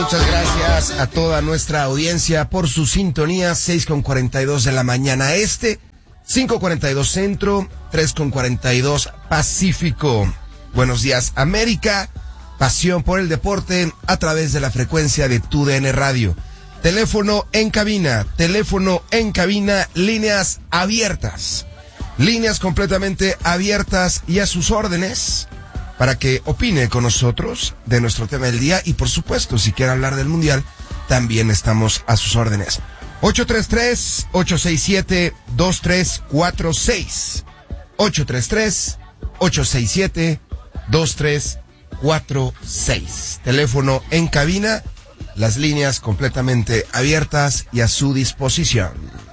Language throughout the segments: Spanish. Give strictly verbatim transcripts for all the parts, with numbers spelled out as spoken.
muchas gracias a toda nuestra audiencia por su sintonía. seis con cuarenta y dos de la mañana este, cinco cuarenta y dos centro, tres con cuarenta y dos pacífico. Buenos días América, pasión por el deporte a través de la frecuencia de Tu D N Radio. Teléfono en cabina, teléfono en cabina, líneas abiertas. Líneas completamente abiertas y a sus órdenes para que opine con nosotros de nuestro tema del día y por supuesto si quiere hablar del mundial también estamos a sus órdenes. ocho tres tres, ocho seis siete, dos tres cuatro seis ocho tres tres, ocho seis siete, dos tres cuatro seis. Teléfono en cabina, las líneas completamente abiertas y a su disposición.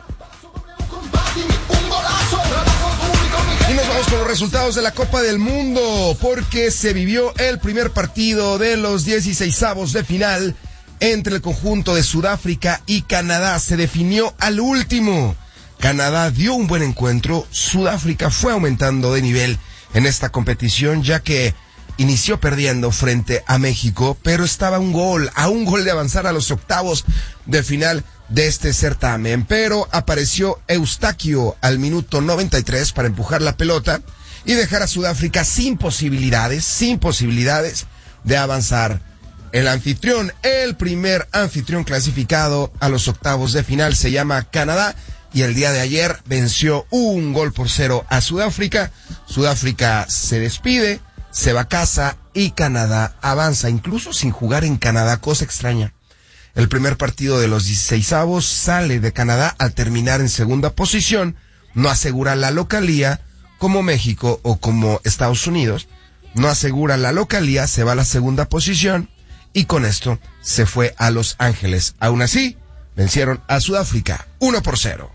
Y nos vamos con los resultados de la Copa del Mundo, porque se vivió el primer partido de los dieciseisavos de final entre el conjunto de Sudáfrica y Canadá. Se definió al último. Canadá dio un buen encuentro, Sudáfrica fue aumentando de nivel en esta competición, ya que inició perdiendo frente a México, pero estaba a un gol, a un gol de avanzar a los octavos de final de este certamen. Pero apareció Eustaquio al minuto noventa y tres para empujar la pelota y dejar a Sudáfrica sin posibilidades, sin posibilidades de avanzar. El anfitrión, el primer anfitrión clasificado a los octavos de final se llama Canadá y el día de ayer venció un gol por cero a Sudáfrica. Sudáfrica se despide, se va a casa y Canadá avanza, incluso sin jugar en Canadá, cosa extraña. El primer partido de los dieciseisavos sale de Canadá al terminar en segunda posición, no asegura la localía como México o como Estados Unidos, no asegura la localía, se va a la segunda posición y con esto se fue a Los Ángeles. Aún así, vencieron a Sudáfrica uno por cero.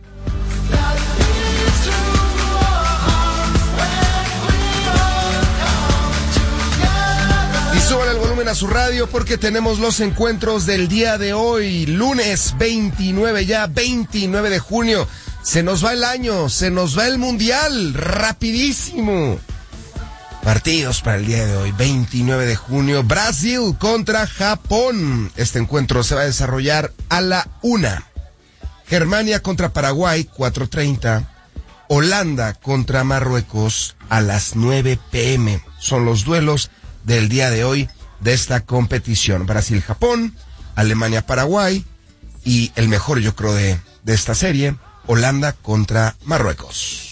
Súbale el volumen a su radio porque tenemos los encuentros del día de hoy, lunes veintinueve ya, veintinueve de junio. Se nos va el año, se nos va el mundial, rapidísimo. Partidos para el día de hoy, veintinueve de junio, Brasil contra Japón. Este encuentro se va a desarrollar a la una. Germania contra Paraguay, cuatro treinta. Holanda contra Marruecos a las nueve pm. Son los duelos del día de hoy de esta competición. Brasil-Japón, Alemania-Paraguay y el mejor yo creo de, de esta serie, Holanda contra Marruecos.